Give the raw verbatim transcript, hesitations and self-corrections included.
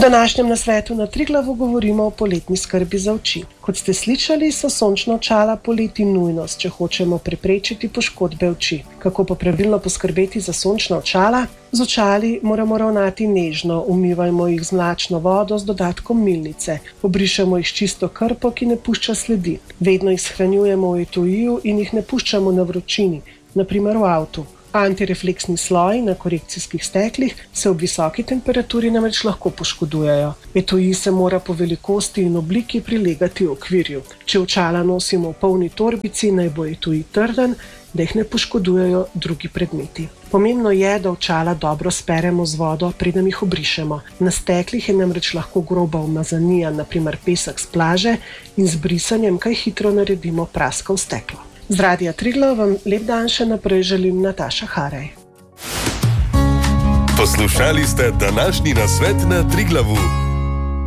današnjem nasvetu na Triglavu govorimo o poletni skrbi za oči. Kot ste slišali, so sončna očala poleti nujnost, če hočemo preprečiti poškodbe oči. Kako pa pravilno poskrbeti za sončna očala? Z očali moramo ravnati nežno, umivajmo jih z mlačno vodo z dodatkom milnice, obrišemo jih s čisto krpo, ki ne pušča sledi. Vedno jih shranjujemo v etuiju in jih ne puščamo na vročini, na primer v avtu. Antirefleksni sloji na korekcijskih steklih se ob visoki temperaturi namreč lahko poškodujejo. Etui se mora po velikosti in obliki prilegati v okvirju. Če očala nosimo v polni torbici, naj bo etui trden, da jih ne poškodujejo drugi predmeti. Pomembno je, da očala dobro speremo z vodo, preden jih obrišemo. Na steklih je namreč lahko groba umazanija, na primer pesek s plaže, in z brisanjem kaj hitro naredimo praskav steklo. Z Radia Triglav vam lep dan še naprej želim Nataša Harej. Poslušali ste današnji nasvet na Triglavu.